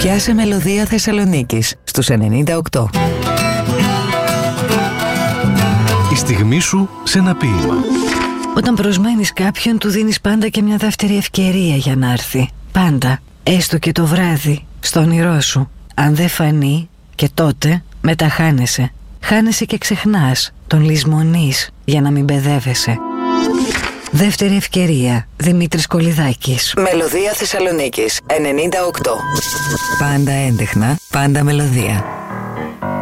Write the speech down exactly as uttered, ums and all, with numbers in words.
Πιάσε μελωδία Θεσσαλονίκης στους ενενήντα οκτώ. Η στιγμή σου σε ένα ποίημα. Όταν προσμένεις κάποιον, του δίνεις πάντα και μια δεύτερη ευκαιρία για να έρθει. Πάντα, έστω και το βράδυ, στο όνειρό σου. Αν δεν φανεί, και τότε μετά χάνεσαι. Χάνεσαι και ξεχνάς, τον λησμονείς για να μην μπεδεύεσαι. Δεύτερη ευκαιρία. Δημήτρης Κολιδάκης. Μελωδία Θεσσαλονίκης ενενήντα οκτώ. Πάντα έντεχνα, πάντα μελωδία.